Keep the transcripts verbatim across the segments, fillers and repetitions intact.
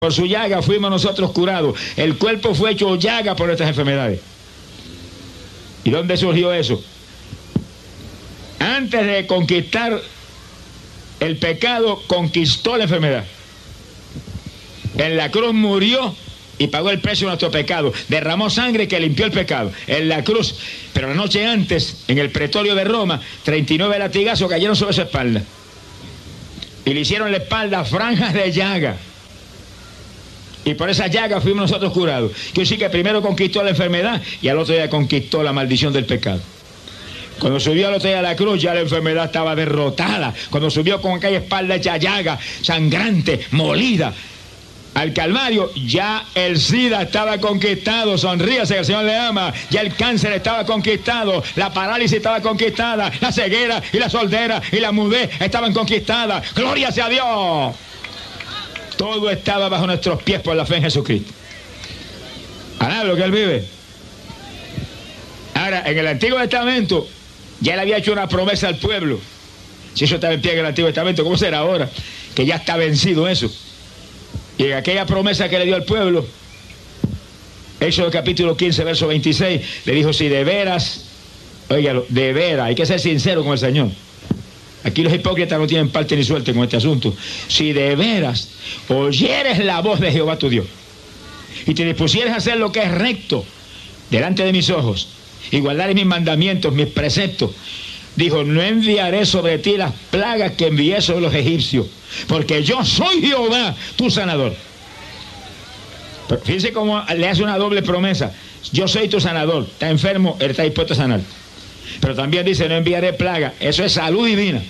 Por su llaga fuimos nosotros curados. El cuerpo fue hecho llaga por nuestras enfermedades. ¿Y dónde surgió eso? Antes de conquistar el pecado, conquistó la enfermedad. En la cruz murió y pagó el precio de nuestro pecado. Derramó sangre que limpió el pecado. En la cruz. Pero la noche antes, en el pretorio de Roma, treinta y nueve latigazos cayeron sobre su espalda. Y le hicieron la espalda franjas de llaga. Y por esa llaga fuimos nosotros curados. Quiero decir que primero conquistó la enfermedad y al otro día conquistó la maldición del pecado. Cuando subió al otro día a la cruz, ya la enfermedad estaba derrotada. Cuando subió con aquella espalda hecha llaga, sangrante, molida, al Calvario, ya el SIDA estaba conquistado. Sonríase, que el Señor le ama. Ya el cáncer estaba conquistado. La parálisis estaba conquistada. La ceguera y la sordera y la mudez estaban conquistadas. ¡Gloria sea a Dios! Todo estaba bajo nuestros pies por la fe en Jesucristo. Alaba lo que Él vive. Ahora, en el Antiguo Testamento, ya Él había hecho una promesa al pueblo. Si eso estaba en pie en el Antiguo Testamento, ¿cómo será ahora? Que ya está vencido eso. Y en aquella promesa que le dio al pueblo, Éxodo capítulo quince, verso veintiséis, le dijo, si de veras, óigalo, de veras, hay que ser sincero con el Señor. Aquí los hipócritas no tienen parte ni suerte con este asunto. Si de veras oyeres la voz de Jehová tu Dios y te dispusieres a hacer lo que es recto delante de mis ojos y guardares mis mandamientos, mis preceptos, dijo, no enviaré sobre ti las plagas que envié sobre los egipcios, porque yo soy Jehová, tu sanador. Pero fíjense cómo le hace una doble promesa. Yo soy tu sanador. Está enfermo, Él está dispuesto a sanar. Pero también dice, no enviaré plaga. Eso es salud divina.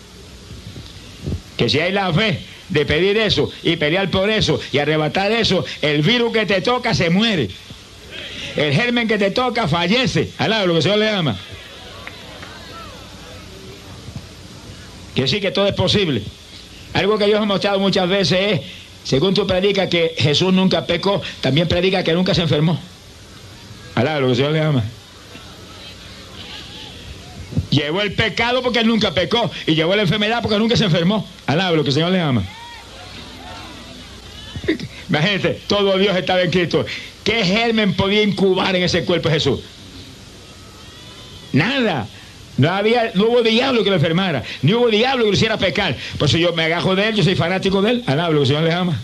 Que si hay la fe de pedir eso y pelear por eso y arrebatar eso, el virus que te toca se muere. El germen que te toca fallece. Alaba lo que el Señor le ama. Que sí, que todo es posible. Algo que yo he mostrado muchas veces es, según tú predicas que Jesús nunca pecó, también predica que nunca se enfermó. Alaba lo que el Señor le ama. Llevó el pecado porque Él nunca pecó. Y llevó la enfermedad porque nunca se enfermó. Alaba lo que el Señor le ama. Imagínate, todo Dios estaba en Cristo. ¿Qué germen podía incubar en ese cuerpo de Jesús? Nada. No había, no hubo diablo que lo enfermara. Ni hubo diablo que lo hiciera pecar. Por eso yo me agajo de Él, yo soy fanático de Él. Alaba lo que el Señor le ama.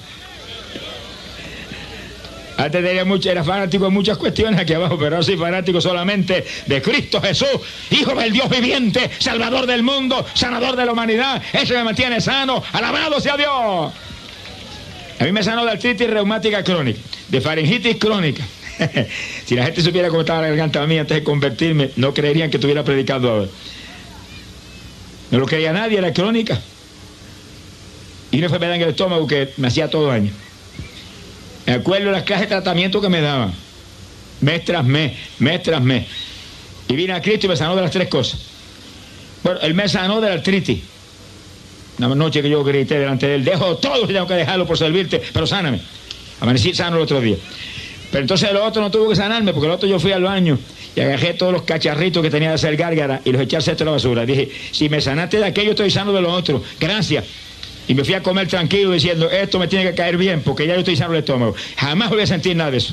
Antes tenía mucho, era fanático de muchas cuestiones aquí abajo, pero ahora soy fanático solamente de Cristo Jesús, Hijo del Dios viviente, Salvador del mundo, sanador de la humanidad. Eso me mantiene sano. Alabado sea Dios. A mí me sanó de artritis reumática crónica, de faringitis crónica. Si la gente supiera cómo estaba la garganta mía antes de convertirme, no creerían que estuviera predicando ahora. No lo creía nadie, era crónica. Y una enfermedad en el estómago que me hacía todo daño. Me acuerdo de las clases de tratamiento que me daban, mes tras mes, mes tras mes. Y vine a Cristo y me sanó de las tres cosas. Bueno, Él me sanó de la artritis. Una noche que yo grité delante de Él, dejo todo y tengo que dejarlo por servirte, pero sáname. Amanecí sano el otro día. Pero entonces el otro no tuvo que sanarme, porque el otro yo fui al baño y agarré todos los cacharritos que tenía de hacer gárgara y los eché al cesto de la basura. Dije, si me sanaste de aquello, estoy sano de lo otro. Gracias. Y me fui a comer tranquilo diciendo, esto me tiene que caer bien porque ya yo estoy sano del estómago. Jamás voy a sentir nada de eso.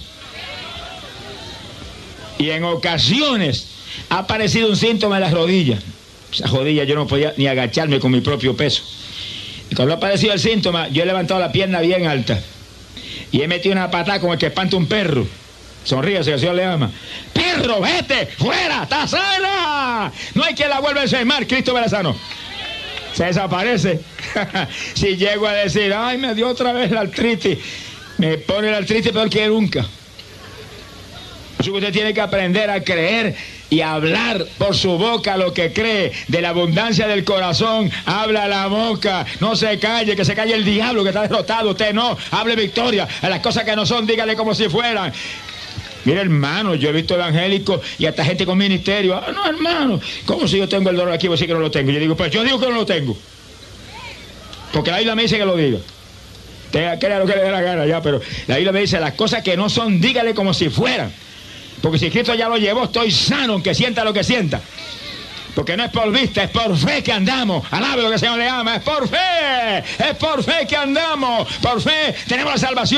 Y en ocasiones ha aparecido un síntoma en las rodillas. Esas rodillas yo no podía ni agacharme con mi propio peso. Y cuando ha aparecido el síntoma, yo he levantado la pierna bien alta. Y he metido una patada como el que espanta un perro. Sonríase, que el Señor le ama. ¡Perro, vete! ¡Fuera! ¡Está sana! No hay quien la vuelva a enfermar. Cristo me la sanó. Se desaparece. Si llego a decir, ay, me dio otra vez la artritis, me pone la artritis peor que nunca. Por eso usted tiene que aprender a creer y hablar por su boca lo que cree. De la abundancia del corazón habla la boca. No se calle, que se calle el diablo que está derrotado. Usted no, hable victoria. A las cosas que no son, dígale como si fueran. Mire, hermano, yo he visto evangélicos y hasta gente con ministerio. Ah, no, hermano, ¿cómo si yo tengo el dolor aquí? Voy a decir que no lo tengo. Yo digo, pues yo digo que no lo tengo. Porque la Biblia me dice que lo diga. Tenga, crea lo que le dé la gana ya, pero la Biblia me dice, las cosas que no son, dígale como si fueran. Porque si Cristo ya lo llevó, estoy sano, aunque sienta lo que sienta. Porque no es por vista, es por fe que andamos. Alabe lo que el Señor le ama, es por fe, es por fe que andamos. Por fe tenemos la salvación.